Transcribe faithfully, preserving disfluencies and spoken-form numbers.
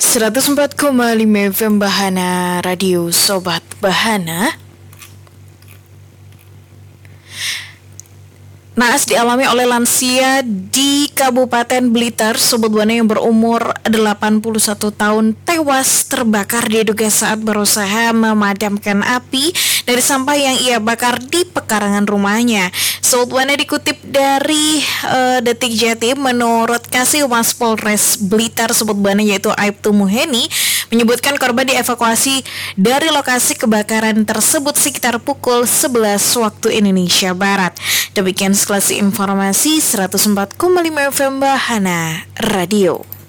seratus empat koma lima F M Bahana Radio Sobat Bahana. Naas dialami oleh lansia di Kabupaten Blitar. Sobat Bahana yang berumur delapan puluh satu tahun tewas terbakar diduga saat berusaha memadamkan api dari sampah yang ia bakar di pekarangan rumahnya. Sobat Bahana dikutip dari uh, Detik Jatim, menurut Kasih Humas Polres Blitar Sobat Bahana yaitu Aibtu Muheni menyebutkan korban dievakuasi dari lokasi kebakaran tersebut sekitar pukul sebelas waktu Indonesia Barat. Demikian sekelas informasi seratus empat koma lima F M Bahana Radio.